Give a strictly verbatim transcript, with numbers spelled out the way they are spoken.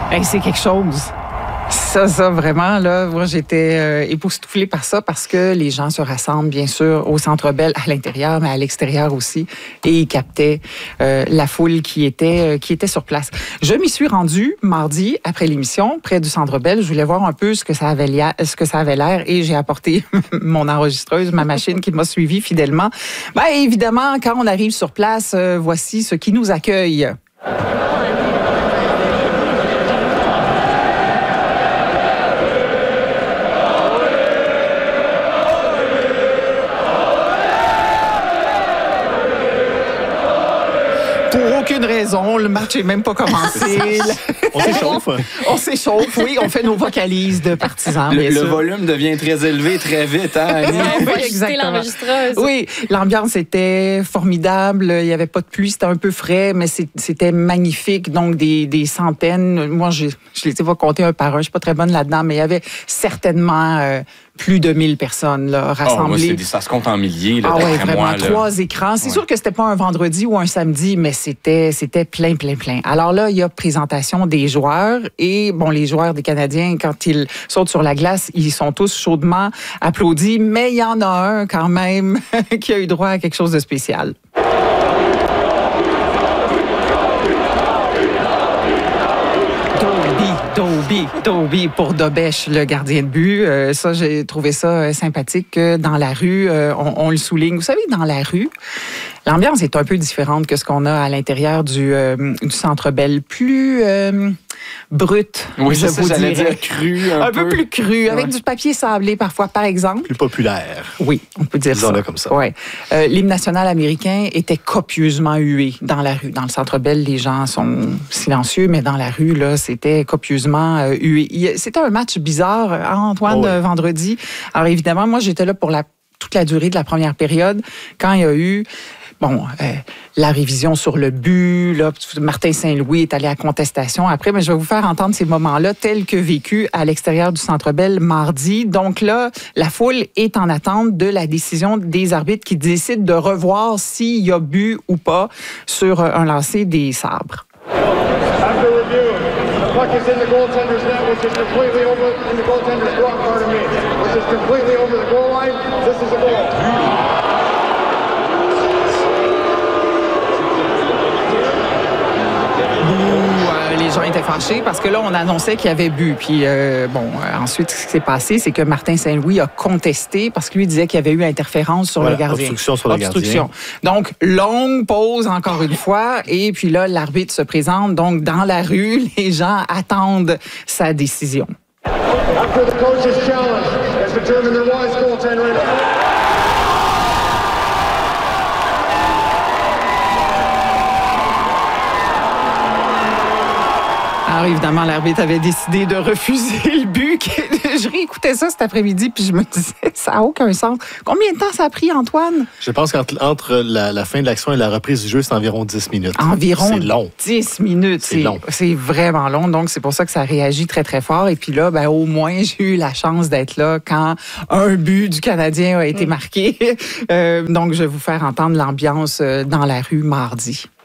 Hey, c'est quelque chose. Ça, ça, vraiment, là, moi, j'étais euh, époustouflée par ça parce que les gens se rassemblent, bien sûr, au Centre Bell, à l'intérieur, mais à l'extérieur aussi, et ils captaient euh, la foule qui était, euh, qui était sur place. Je m'y suis rendue mardi, après l'émission, près du Centre Bell. Je voulais voir un peu ce que ça avait l'air, ce que ça avait l'air, et j'ai apporté mon enregistreuse, ma machine qui m'a suivi fidèlement. Ben, évidemment, quand on arrive sur place, euh, voici ce qui nous accueille. Pour aucune raison, le match n'est même pas commencé. On s'échauffe. On s'échauffe, oui, on fait nos vocalises de partisans. Le, bien le sûr. volume devient très élevé très vite, hein, Annie? Oui, exactement. Oui, l'ambiance était formidable. Il n'y avait pas de pluie, c'était un peu frais, mais c'était magnifique. Donc, des, des centaines. Moi, je, je les ai pas comptés un par un. Je suis pas très bonne là-dedans, mais il y avait certainement euh, plus de mille personnes là, rassemblées. Oh, moi, ça se compte en milliers, là, ah oui, vraiment, moi, là. trois écrans. C'est ouais. sûr que c'était pas un vendredi ou un samedi, mais c'était c'était plein, plein, plein. Alors là, il y a présentation des joueurs et, bon, les joueurs des Canadiens, quand ils sautent sur la glace, ils sont tous chaudement applaudis, mais il y en a un quand même qui a eu droit à quelque chose de spécial. Toby, Toby pour Dobèche, le gardien de but. Euh, ça, j'ai trouvé ça euh, sympathique que dans la rue, euh, on, on le souligne. Vous savez, dans la rue, l'ambiance est un peu différente que ce qu'on a à l'intérieur du, euh, du Centre Bell. Plus euh, brut, oui, je ça, vous j'allais dirais. dire cru un, un peu. Un peu plus cru, avec ouais. du papier sablé parfois, par exemple. Plus populaire. Oui, on peut dire Disons-le ça. comme ça. Ouais. Euh, l'hymne national américain était copieusement hué dans la rue. Dans le Centre Bell, les gens sont silencieux, mais dans la rue, là, c'était copieusement euh, hué. C'était un match bizarre, hein, Antoine, oh oui. vendredi. Alors évidemment, moi, j'étais là pour la, toute la durée de la première période, quand il y a eu... Bon, euh, la révision sur le but, là, Martin Saint-Louis est allé à contestation après, mais je vais vous faire entendre ces moments-là tels que vécus à l'extérieur du Centre Bell mardi. Donc là, la foule est en attente de la décision des arbitres qui décident de revoir s'il y a but ou pas sur un lancer des sabres. After review, the puck is in the goaltender's net, which is completely over in the goaltender's block, pardon me, which is completely over the goal line. This is a goal. Les gens étaient fâchés parce que là, on annonçait qu'il y avait bu. Puis, euh, bon, euh, ensuite, ce qui s'est passé, c'est que Martin Saint-Louis a contesté parce que lui disait qu'il y avait eu interférence sur voilà, le gardien. Obstruction sur le obstruction. gardien. Donc, longue pause encore une fois. Et puis là, l'arbitre se présente. Donc, dans la rue, les gens attendent sa décision. After the coach's challenge has determined there was goaltender. Alors, évidemment, l'arbitre avait décidé de refuser le but. Je réécoutais ça cet après-midi, puis je me disais, ça n'a aucun sens. Combien de temps ça a pris, Antoine? Je pense qu'entre la, la fin de l'action et la reprise du jeu, c'est environ dix minutes. Environ c'est long. dix minutes. C'est long. C'est vraiment long, donc c'est pour ça que ça réagit très, très fort. Et puis là, ben, au moins, j'ai eu la chance d'être là quand un but du Canadien a été marqué. Euh, donc, je vais vous faire entendre l'ambiance dans la rue mardi.